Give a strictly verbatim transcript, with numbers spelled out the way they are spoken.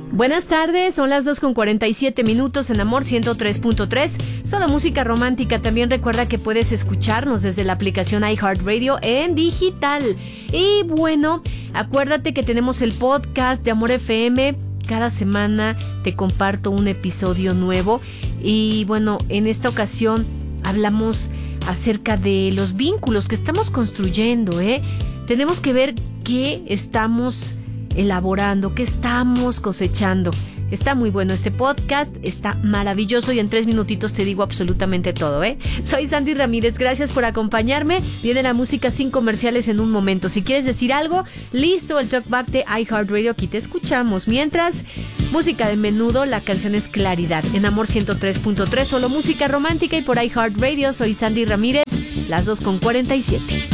Buenas tardes, son las dos con cuarenta y siete minutos en Amor ciento tres punto tres. Solo música romántica. También recuerda que puedes escucharnos desde la aplicación iHeartRadio en digital. Y bueno, acuérdate que tenemos el podcast de Amor F M. Cada semana te comparto un episodio nuevo. Y bueno, en esta ocasión hablamos acerca de los vínculos que estamos construyendo, ¿eh? Tenemos que ver qué estamos elaborando, qué estamos cosechando. Está muy bueno este podcast, está maravilloso y en tres minutitos te digo absolutamente todo, ¿eh? Soy Sandy Ramírez, gracias por acompañarme. Viene la música sin comerciales en un momento. Si quieres decir algo, listo, el talkback de iHeartRadio, aquí te escuchamos. Mientras, música de Menudo, la canción es Claridad. En Amor ciento tres punto tres, solo música romántica y por iHeartRadio. Soy Sandy Ramírez, las dos con cuarenta y siete.